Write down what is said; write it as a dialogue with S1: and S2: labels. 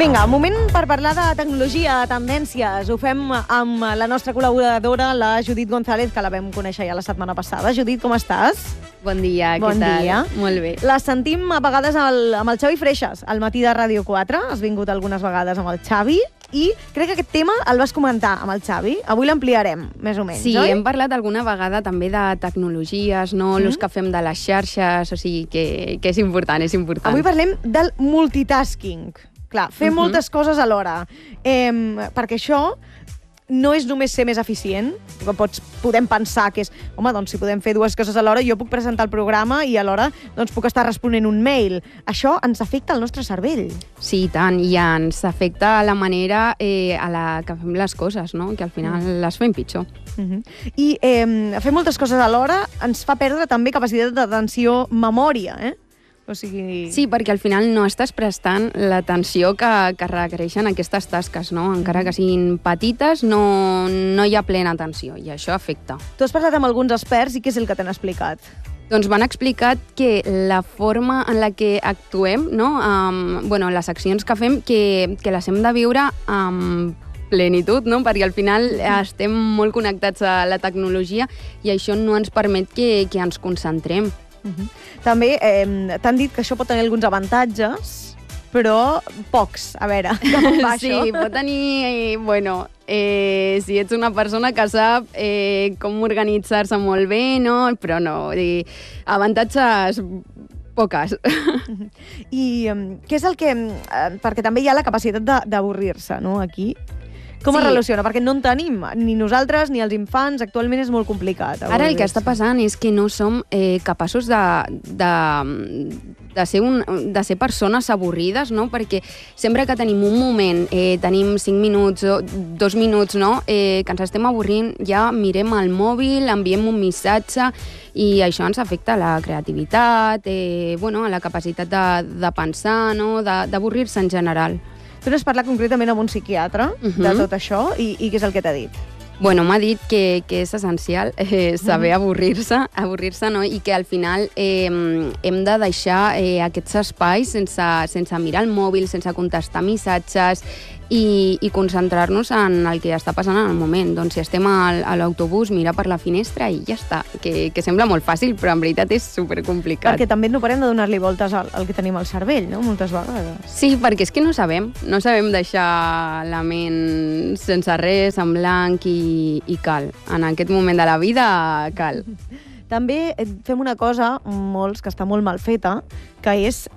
S1: Vinga, moment per parlar de tecnologia, tendències. Ho fem amb la nostra col·laboradora, la Judit González, que la vam conèixer ja la setmana passada. Judit, com estàs?
S2: Bon dia,
S1: Bon
S2: què tal?
S1: dia.
S2: Molt bé.
S1: La sentim a vegades amb el Xavi Freixas, al matí de Ràdio 4. Has vingut algunes vegades amb el Xavi i crec que aquest tema el vas comentar amb el Xavi. Avui l'ampliarem, més o menys,
S2: Sí,
S1: oi?
S2: hem parlat alguna vegada també de tecnologies, no? L'ús que fem de les xarxes, o sigui que és important, és important.
S1: Avui parlem del multitasking. Clar, fer moltes coses alhora. Perquè això no és només ser més eficient, podem pensar que és, home, doncs si podem fer dues coses alhora, jo puc presentar el programa i alhora doncs, puc estar responent un mail. Això ens afecta al nostre cervell.
S2: Sí, i tant, i ens afecta la manera a la que fem les coses, no? Que al final les fem pitjor.
S1: I fer moltes coses alhora ens fa perdre també capacitat d'atenció, memòria, O sigui...
S2: Sí, perquè al final no estàs prestant l'atenció que requereixen aquestes tasques, no? Encara que siguin petites, no hi ha plena atenció, i això afecta.
S1: Tu has parlat amb alguns experts i què és el que t'han explicat?
S2: Doncs m'han explicat que la forma en la que actuem, no? Les accions que fem, que les hem de viure amb plenitud, no? Perquè al final estem molt connectats a la tecnologia i això no ens permet que ens concentrem.
S1: També t'han dit que això pot tenir alguns avantatges, però pocs. A veure, com va això?
S2: Sí, pot tenir... si ets una persona que sap com organitzar-se molt bé, no? Però no, avantatges poques.
S1: I què és el que... perquè també hi ha la capacitat d'avorrir-se, no?, aquí. Com es relaciona? Perquè no en tenim, ni nosaltres ni els infants. Actualment és molt complicat.
S2: Ara el que està passant és que no som capaços de ser persones avorrides, no? Perquè sempre que tenim un moment, tenim 5 minuts o 2 minuts, no? Que ens estem avorrint, ja mirem el mòbil, enviem un missatge i això ens afecta la creativitat, la capacitat de pensar, no? D'avorrir-se en general.
S1: Tu n'has parlat concretament amb un psiquiatre de tot això i què és el que t'ha dit?
S2: M'ha dit que és essencial saber avorrir-se, no? I que al final hem de deixar aquests espais sense mirar el mòbil, sense contestar missatges i concentrar-nos en el que està passant en el moment. Doncs si estem a l'autobús, mirar per la finestra i ja està, que sembla molt fàcil, però en veritat és supercomplicat.
S1: Perquè també no parem de donar-li voltes al que tenim al cervell, no?, moltes vegades.
S2: Sí, perquè és que no sabem deixar la ment sense res, en blanc, i cal. En aquest moment de la vida cal.
S1: També fem una cosa, molts, que està molt mal feta, que és